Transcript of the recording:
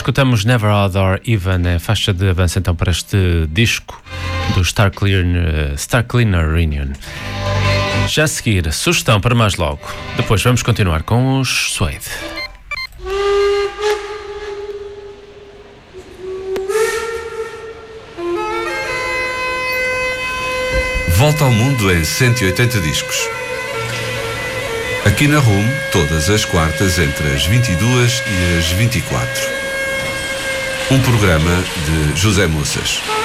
escutamos Never Other Even, a faixa de avanço então para este disco do Star Cleaner Reunion. Já a seguir, sugestão para mais logo. Depois vamos continuar com os Suede. Volta ao mundo em 180 discos. Aqui na RUM, todas as quartas entre as 22 e as 24. Um programa de José Moças.